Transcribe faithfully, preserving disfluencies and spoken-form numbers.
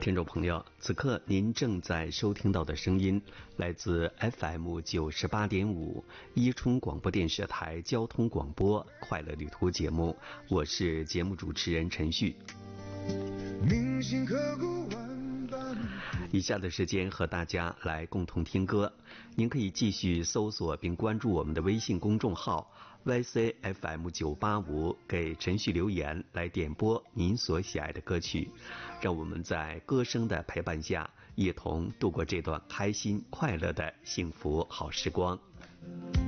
听众朋友，此刻您正在收听到的声音来自 F M 九十八点五伊春广播电视台交通广播快乐旅途节目，我是节目主持人陈旭。以下的时间和大家来共同听歌，您可以继续搜索并关注我们的微信公众号 Y C F M 九八五，给陈旭留言来点播您所喜爱的歌曲，让我们在歌声的陪伴下一同度过这段开心快乐的幸福好时光。